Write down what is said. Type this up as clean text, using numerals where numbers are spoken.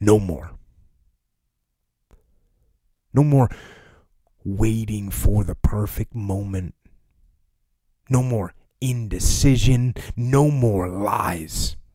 No more. No more waiting for the perfect moment. No more indecision. No more lies.